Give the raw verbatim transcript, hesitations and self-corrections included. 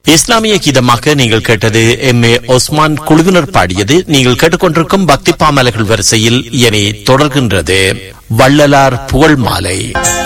இஸ்லாமிய கீதமாக நீங்கள் கேட்டது எம் ஏ ஒஸ்மான் குழுவினர் பாடியது. நீங்கள் கேட்டுக்கொண்டிருக்கும் பக்தி பாமலர்கள் வரிசையில் இனி தொடர்கின்றது வள்ளலார் புகழ் மாலை.